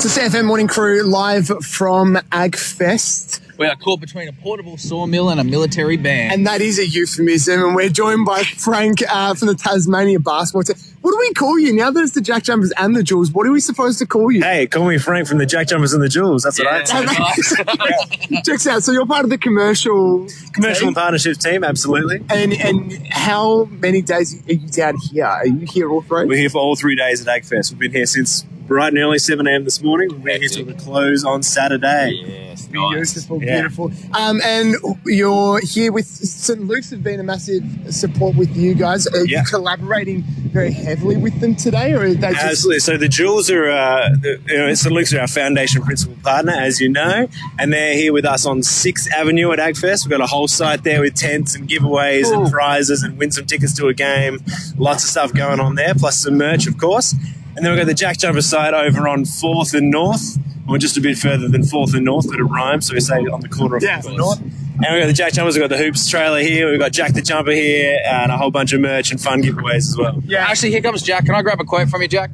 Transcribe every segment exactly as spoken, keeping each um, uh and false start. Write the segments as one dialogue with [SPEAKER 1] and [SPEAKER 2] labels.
[SPEAKER 1] the C F M Morning Crew live from AgFest.
[SPEAKER 2] We are caught between a portable sawmill and a military band.
[SPEAKER 1] And that is a euphemism. And we're joined by Frank uh, from the Tasmania basketball team. What do we call you now that it's the Jack Jumpers and the Jewels? What are we supposed to call you?
[SPEAKER 3] Hey, call me Frank from the Jack Jumpers and the Jewels. That's what
[SPEAKER 2] Yeah,
[SPEAKER 3] I'd say.
[SPEAKER 1] yeah. Checks out. So you're part of the commercial
[SPEAKER 3] Commercial
[SPEAKER 1] team?
[SPEAKER 3] and partnerships team, absolutely.
[SPEAKER 1] And and how many days are you down here? Are you here all three?
[SPEAKER 3] We're here for all three days at AgFest. We've been here since bright and early, seven a.m. this morning. We'll be here till the close on Saturday.
[SPEAKER 2] Yes, nice.
[SPEAKER 1] Beautiful,
[SPEAKER 3] Yeah.
[SPEAKER 1] beautiful. Um, and you're here with Saint Luke's have been a massive support with you guys. Are
[SPEAKER 3] Yeah.
[SPEAKER 1] you collaborating very heavily with them today, or are they just...
[SPEAKER 3] Absolutely. So the Jewels are, uh, the, you know, Saint Luke's are our foundation principal partner, as you know, and they're here with us on sixth Avenue at AgFest. We've got a whole site there with tents and giveaways
[SPEAKER 1] Cool.
[SPEAKER 3] and prizes and win some tickets to a game. Lots of stuff going on there, plus some merch, of course. And then we've got the Jack Jumper side over on fourth and North, or just a bit further than fourth and North, but it rhymes, so we say on the corner of
[SPEAKER 1] Yeah,
[SPEAKER 3] fourth and
[SPEAKER 1] of course.
[SPEAKER 3] North. And we've got the Jack Jumpers, we've got the Hoops trailer here, we've got Jack the Jumper here, and a whole bunch of merch and fun giveaways as well.
[SPEAKER 1] Yeah.
[SPEAKER 2] Actually, here comes Jack. Can I grab a quote from you, Jack?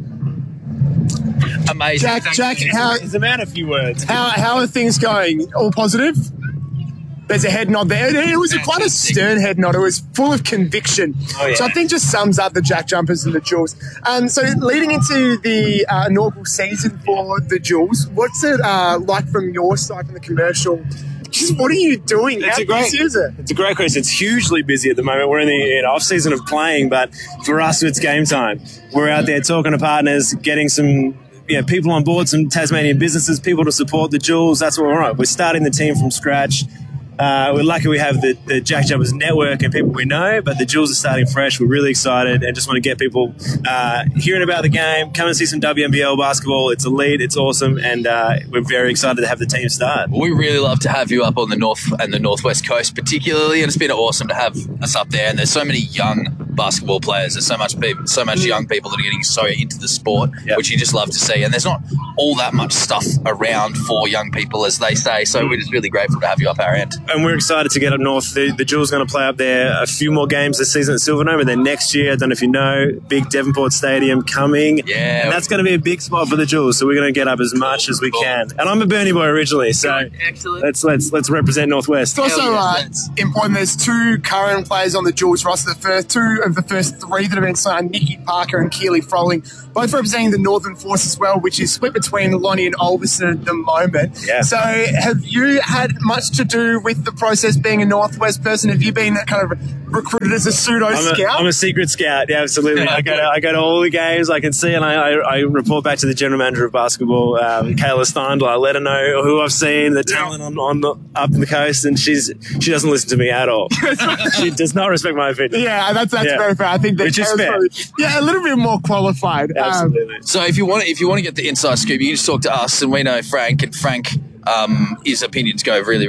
[SPEAKER 2] Amazing.
[SPEAKER 1] Jack,
[SPEAKER 2] Thank
[SPEAKER 1] Jack,
[SPEAKER 2] you.
[SPEAKER 1] how,
[SPEAKER 3] It's a man a few words.
[SPEAKER 1] how, how are things going? All positive? There's a head nod there. It was a, quite a
[SPEAKER 2] Fantastic.
[SPEAKER 1] stern head nod. It was full of conviction.
[SPEAKER 3] Oh, yeah.
[SPEAKER 1] So I think just sums up the Jack Jumpers and the Jewels. Um, so leading into the uh, inaugural season for the Jewels, what's it uh, like from your side, from the commercial? Just what are you doing?
[SPEAKER 3] It's
[SPEAKER 1] How
[SPEAKER 3] a great,
[SPEAKER 1] busy is it?
[SPEAKER 3] it's a great question. It's hugely busy at the moment. We're in the you know, off season of playing, but for us, it's game time. We're out there talking to partners, getting some you know, people on board, some Tasmanian businesses, people to support the Jewels. That's what we're on. We're starting the team from scratch. Uh, we're lucky we have the, the Jack Jumpers network and people we know, but the Jewels are starting fresh. We're really excited and just want to get people uh, hearing about the game. Come and see some W N B L basketball. It's elite, it's awesome, and uh, we're very excited to have the team start.
[SPEAKER 2] We really love to have you up on the north and the northwest coast, particularly, and it's been awesome to have us up there. And there's so many young basketball players. There's so much people, so much young people that are getting so into the sport,
[SPEAKER 3] Yep.
[SPEAKER 2] which you just love to see. And there's not all that much stuff around for young people, as they say. So we're just really grateful to have you up our end.
[SPEAKER 3] And we're excited to get up north. The, the Jewels going to play up there a few more games this season at Silverdome, and then next year, I don't know if you know, big Devonport Stadium coming.
[SPEAKER 2] Yeah.
[SPEAKER 3] And that's going to be a big spot for the Jewels, so we're going to get up as much as we can. And I'm a Burnie boy originally, so
[SPEAKER 2] Excellent.
[SPEAKER 3] let's let's let's represent Northwest.
[SPEAKER 1] It's also
[SPEAKER 2] Hell
[SPEAKER 1] uh,
[SPEAKER 2] yes,
[SPEAKER 1] important. There's two current players on the Jewels roster. The first two of the first three that have been signed, Nikki Parker and Keely Froling, both representing the Northern Force as well, which is split between Lonnie and Olverson at the moment.
[SPEAKER 3] Yeah.
[SPEAKER 1] So have you had much to do with the process being a Northwest person? Have you been kind of recruited as a pseudo
[SPEAKER 3] I'm a,
[SPEAKER 1] scout?
[SPEAKER 3] I'm a secret scout, yeah, absolutely. I go to I go to all the games I can see, and I, I, I report back to the general manager of basketball, um, Kayla Steindl. I let her know who I've seen, the talent on, on the, up the coast, and she's she doesn't listen to me at all. She does not respect my opinion.
[SPEAKER 1] yeah, that's that's
[SPEAKER 3] Yeah.
[SPEAKER 1] very fair. I think that
[SPEAKER 3] Which is
[SPEAKER 1] Kayla's
[SPEAKER 3] fair.
[SPEAKER 1] probably- yeah, a little bit more qualified. Um,
[SPEAKER 3] Absolutely.
[SPEAKER 2] So if you want, if you want to get the inside scoop, you can just talk to us, and we know Frank, and Frank, um, his opinions go really,